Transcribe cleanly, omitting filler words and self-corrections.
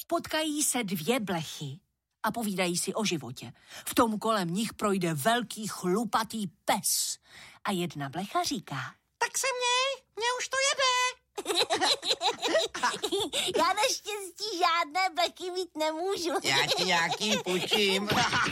Potkají se dvě blechy a povídají si o životě. V tom kolem nich projde velký chlupatý pes. A jedna blecha říká: Tak se měj, mě už to jede. Já naštěstí žádné blechy mít nemůžu. Já ti nějaký půjčím.